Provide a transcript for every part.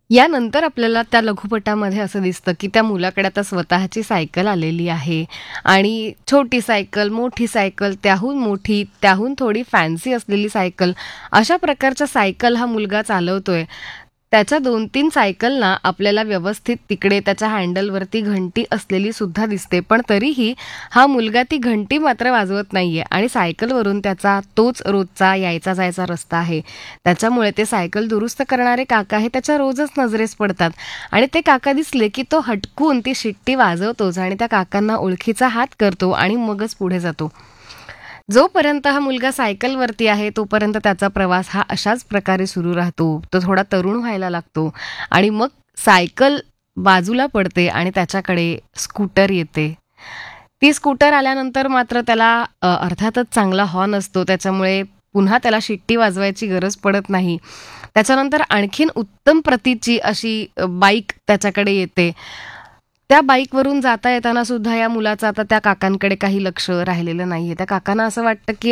यानंतर आपल्याला त्या लघुपटामध्ये असं दिसतं, की त्या मुलाकडे आता स्वतःची सायकल आलेली आहे आणि छोटी सायकल, मोठी सायकल, त्याहून मोठी, त्याहून थोडी फॅन्सी असलेली सायकल, अशा प्रकारच्या सायकल हा मुलगा चालवतोय. त्याच्या 2-3 सायकलना आपल्याला व्यवस्थित तिकडे त्याच्या हँडलवरती घंटी असलेली सुद्धा दिसते. पण तरीही हा मुलगा ती घंटी मात्र वाजवत नाहीये आणि सायकलवरून त्याचा तोच रोजचा यायचा-जायचा रस्ता आहे. त्याच्यामुळे ते सायकल दुरुस्त करणारे काका हे त्याच्या रोजच नजरेस पडतात आणि ते काका दिसले की तो हटकून ती शिट्टी वाजवतोच आणि त्या काकांना ओळखीचा हात करतो आणि मगच पुढे जातो. जोपर्यंत हा मुलगा सायकलवरती आहे तोपर्यंत त्याचा प्रवास हा अशाच प्रकारे सुरू राहतो. तो थोडा तरुण व्हायला लागतो आणि मग सायकल बाजूला पडते आणि त्याच्याकडे स्कूटर येते. ती स्कूटर आल्यानंतर मात्र त्याला अर्थातच चांगला हॉर्न असतो, त्याच्यामुळे पुन्हा त्याला शिट्टी वाजवायची गरज पडत नाही. त्याच्यानंतर आणखीन उत्तम प्रतीची अशी बाईक त्याच्याकडे येते. त्या बाईकवरून जाता येताना सुद्धा या मुलाचं आता त्या काकांकडे काही लक्ष राहिलेलं नाहीये. त्या काकांना असं वाटतं, की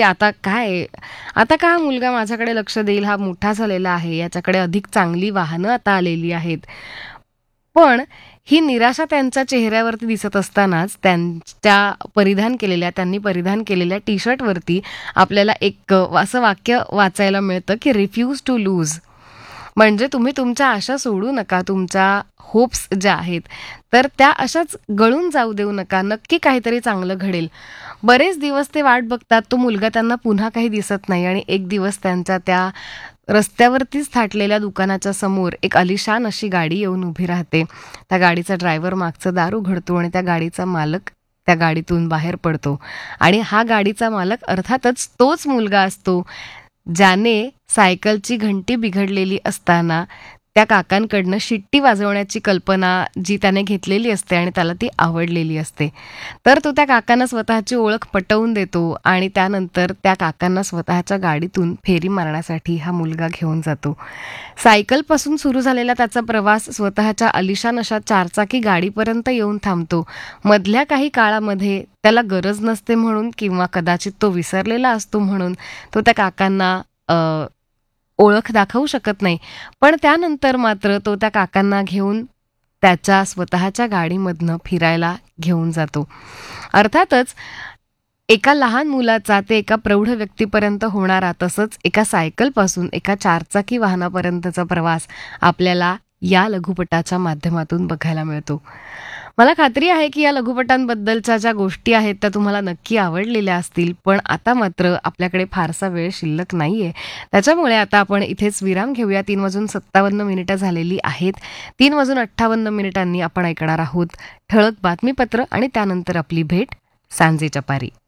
आता का हा मुलगा माझ्याकडे लक्ष देईल? हा मोठा झालेला आहे. याच्याकडे अधिक चांगली वाहनं आता आलेली आहेत. पण ही निराशा त्यांच्या चेहऱ्यावरती दिसत असतानाच त्यांनी परिधान केलेल्या टी-शर्टवरती आपल्याला एक असं वाक्य वाचायला मिळतं, की रिफ्यूज टू लूज. म्हणजे तुम्ही तुमच्या आशा सोडू नका, तुमच्या होप्स ज्या आहेत, तर त्या अशाच गळून जाऊ देऊ नका. नक्की काहीतरी चांगलं घडेल. बरेच दिवस ते वाट बघतात. तो मुलगा त्यांना पुन्हा काही दिसत नाही आणि एक दिवस त्यांच्या त्या रस्त्यावरतीच थाटलेल्या दुकानाच्या समोर एक आलिशान अशी गाडी येऊन उभी राहते. त्या गाडीचा ड्रायव्हर मागचं दार उघडतो आणि त्या गाडीचा मालक त्या गाडीतून बाहेर पडतो आणि हा गाडीचा मालक अर्थातच तोच मुलगा असतो, ज्याने सायकलची घंटी बिघडलेली असताना त्या काकांकडनं शिट्टी वाजवण्याची कल्पना जी त्याने घेतलेली असते आणि त्याला ती आवडलेली असते. तर तो त्या काकांना स्वतःची ओळख पटवून देतो आणि त्यानंतर त्या काकांना स्वतःच्या गाडीतून फेरी मारण्यासाठी हा मुलगा घेऊन जातो. सायकलपासून सुरू झालेला त्याचा प्रवास स्वतःच्या आलिशान अशा चारचाकी गाडीपर्यंत येऊन थांबतो. मधल्या काही काळामध्ये त्याला गरज नसते म्हणून किंवा कदाचित तो विसरलेला असतो म्हणून तो त्या काकांना ओळख दाखवू शकत नाही. पण त्यानंतर मात्र तो त्या काकांना घेऊन त्याच्या स्वतःच्या गाडीमधनं फिरायला घेऊन जातो. अर्थातच एका लहान मुलाचा ते एका प्रौढ व्यक्तीपर्यंत होणारा, तसंच एका सायकलपासून एका चारचाकी वाहनापर्यंतचा प्रवास आपल्याला या लघुपटाच्या माध्यमातून बघायला मिळतो. मला खात्री आहे की या लघुपटांबद्दलच्या ज्या गोष्टी आहेत त्या तुम्हाला नक्की आवडलेल्या असतील. पण आता मात्र आपल्याकडे फारसा वेळ शिल्लक नाहीये. त्याच्यामुळे आता आपण इथेच विराम घेऊया. 3:57 झालेली आहेत. 3:58 आपण ऐकणार आहोत ठळक बातमीपत्र आणि त्यानंतर आपली भेट सांजेच्या पारी.